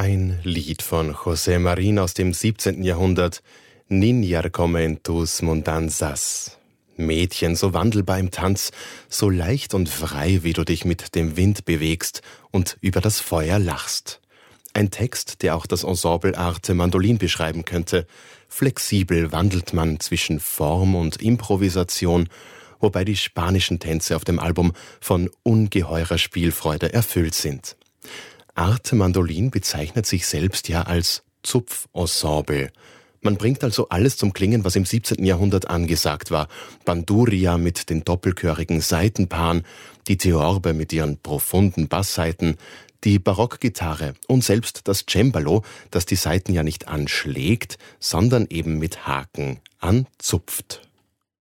Ein Lied von José Marín aus dem 17. Jahrhundert. Niña come en tus mondanzas. Mädchen, so wandelbar im Tanz, so leicht und frei, wie du dich mit dem Wind bewegst und über das Feuer lachst. Ein Text, der auch das Ensemble Arte Mandolin beschreiben könnte. Flexibel wandelt man zwischen Form und Improvisation, wobei die spanischen Tänze auf dem Album von ungeheurer Spielfreude erfüllt sind. Arte Mandolin bezeichnet sich selbst ja als Zupfensemble. Man bringt also alles zum Klingen, was im 17. Jahrhundert angesagt war. Bandurria mit den doppelchörigen Saitenpaaren, die Theorbe mit ihren profunden Basssaiten, die Barockgitarre und selbst das Cembalo, das die Saiten ja nicht anschlägt, sondern eben mit Haken anzupft.